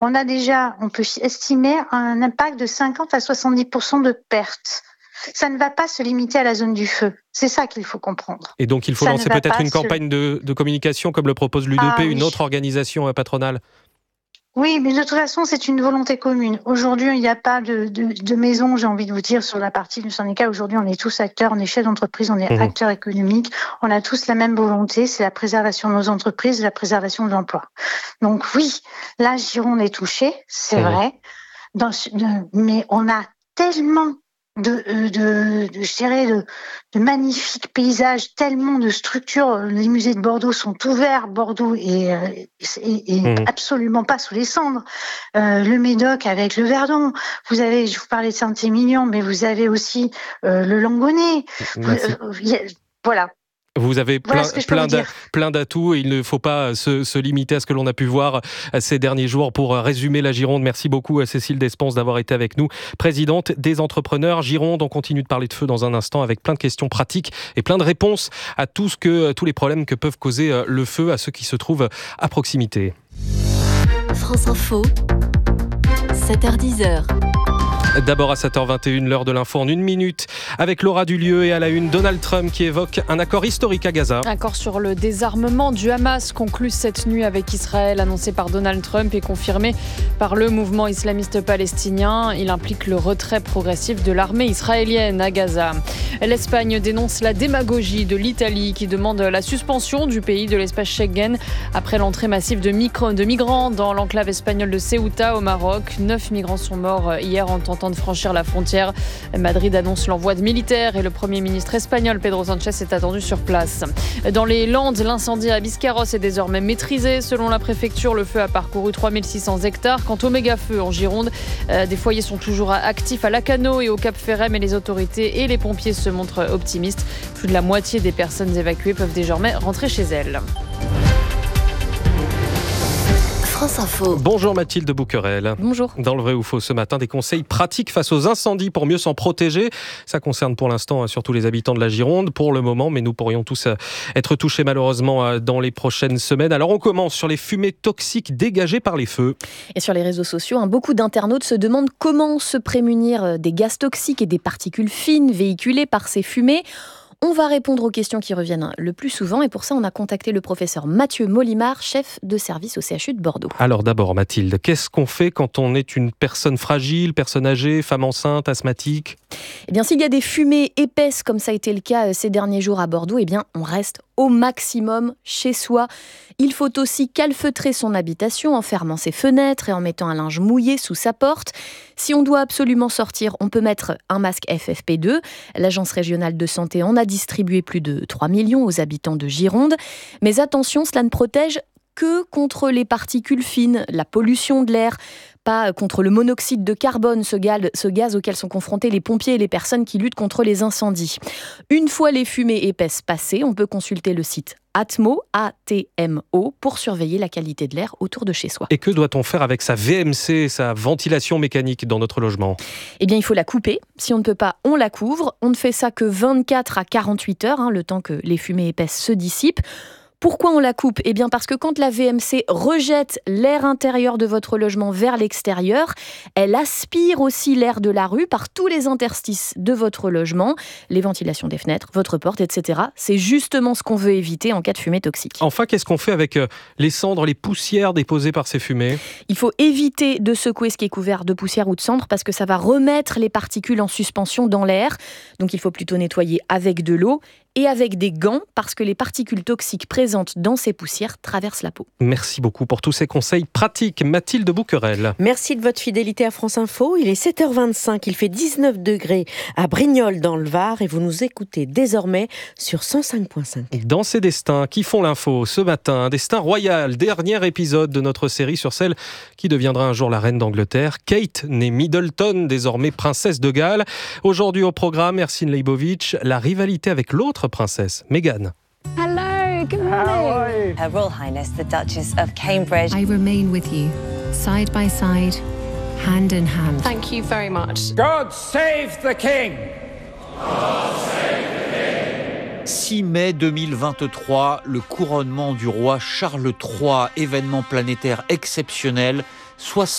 on peut estimer un impact de 50 à 70% de pertes. Ça ne va pas se limiter à la zone du feu. C'est ça qu'il faut comprendre. Et donc il faut lancer peut-être une campagne de communication comme le propose l'UDP, une autre organisation patronale. Oui, mais de toute façon, c'est une volonté commune. Aujourd'hui, il n'y a pas de maison, j'ai envie de vous dire, sur la partie du syndicat. Aujourd'hui, on est tous acteurs, on est chefs d'entreprise, on est acteurs économiques. On a tous la même volonté, c'est la préservation de nos entreprises, la préservation de l'emploi. Donc oui, la Gironde est touchée, c'est vrai, mais on a tellement de magnifiques paysages, tellement de structures. Les musées de Bordeaux sont ouverts. Bordeaux est absolument pas sous les cendres. Le Médoc avec le Verdon. Je vous parlais de Saint-Émilion, mais vous avez aussi le Langonnet. Voilà. Vous avez plein d'atouts et il ne faut pas se limiter à ce que l'on a pu voir ces derniers jours pour résumer la Gironde. Merci beaucoup à Cécile Despense d'avoir été avec nous, présidente des entrepreneurs Gironde. On continue de parler de feu dans un instant avec plein de questions pratiques et plein de réponses à tous les problèmes que peuvent causer le feu à ceux qui se trouvent à proximité. France Info, 7h-10h. D'abord à 7h21, l'heure de l'info en 1 minute, avec Laura Dulieu et à la une, Donald Trump qui évoque un accord historique à Gaza. Accord sur le désarmement du Hamas conclu cette nuit avec Israël, annoncé par Donald Trump et confirmé par le mouvement islamiste palestinien. Il implique le retrait progressif de l'armée israélienne à Gaza. L'Espagne dénonce la démagogie de l'Italie qui demande la suspension du pays de l'espace Schengen après l'entrée massive de migrants dans l'enclave espagnole de Ceuta au Maroc. 9 migrants sont morts hier en tentant de franchir la frontière. Madrid annonce l'envoi de militaires et le Premier ministre espagnol Pedro Sánchez est attendu sur place. Dans les Landes, l'incendie à Biscarrosse est désormais maîtrisé. Selon la préfecture, le feu a parcouru 3600 hectares. Quant au méga-feu en Gironde, des foyers sont toujours actifs à Lacanau et au Cap Ferret, mais les autorités et les pompiers se montrent optimistes. Plus de la moitié des personnes évacuées peuvent désormais rentrer chez elles. France Info. Bonjour Mathilde Bouquerel. Bonjour. Dans le vrai ou faux ce matin, des conseils pratiques face aux incendies pour mieux s'en protéger. Ça concerne pour l'instant surtout les habitants de la Gironde pour le moment, mais nous pourrions tous être touchés malheureusement dans les prochaines semaines. Alors on commence sur les fumées toxiques dégagées par les feux. Et sur les réseaux sociaux, beaucoup d'internautes se demandent comment se prémunir des gaz toxiques et des particules fines véhiculées par ces fumées. On va répondre aux questions qui reviennent le plus souvent et pour ça, on a contacté le professeur Mathieu Molimar, chef de service au CHU de Bordeaux. Alors d'abord Mathilde, qu'est-ce qu'on fait quand on est une personne fragile, personne âgée, femme enceinte, asthmatique ? Eh bien, s'il y a des fumées épaisses comme ça a été le cas ces derniers jours à Bordeaux, eh bien, on reste au maximum chez soi. Il faut aussi calfeutrer son habitation en fermant ses fenêtres et en mettant un linge mouillé sous sa porte. Si on doit absolument sortir, on peut mettre un masque FFP2. L'Agence régionale de santé en a distribué plus de 3 millions aux habitants de Gironde. Mais attention, cela ne protège que contre les particules fines, la pollution de l'air, pas contre le monoxyde de carbone, ce gaz auquel sont confrontés les pompiers et les personnes qui luttent contre les incendies. Une fois les fumées épaisses passées, on peut consulter le site Atmo, ATMO, pour surveiller la qualité de l'air autour de chez soi. Et que doit-on faire avec sa VMC, sa ventilation mécanique dans notre logement ? Eh bien, il faut la couper. Si on ne peut pas, on la couvre. On ne fait ça que 24 à 48 heures, le temps que les fumées épaisses se dissipent. Pourquoi on la coupe ? Eh bien parce que quand la VMC rejette l'air intérieur de votre logement vers l'extérieur, elle aspire aussi l'air de la rue par tous les interstices de votre logement, les ventilations des fenêtres, votre porte, etc. C'est justement ce qu'on veut éviter en cas de fumée toxique. Enfin, qu'est-ce qu'on fait avec les cendres, les poussières déposées par ces fumées ? Il faut éviter de secouer ce qui est couvert de poussière ou de cendres parce que ça va remettre les particules en suspension dans l'air. Donc il faut plutôt nettoyer avec de l'eau et avec des gants parce que les particules toxiques présentes dans ces poussières traversent la peau. Merci beaucoup pour tous ces conseils pratiques. Mathilde Bouquerel. Merci de votre fidélité à France Info. Il est 7h25, il fait 19 degrés à Brignoles dans le Var et vous nous écoutez désormais sur 105.5. Dans ces destins qui font l'info ce matin, un destin royal, dernier épisode de notre série sur celle qui deviendra un jour la reine d'Angleterre, Kate, née Middleton, désormais princesse de Galles. Aujourd'hui au programme, Ersin Leibovitch, la rivalité avec l'autre princesse, Meghan. Hello, good morning. Her Royal Highness, the Duchess of Cambridge. I remain with you, side by side, hand in hand. Thank you very much. God save the King. God save the King. 6 mai 2023, le couronnement du roi Charles III, événement planétaire exceptionnel.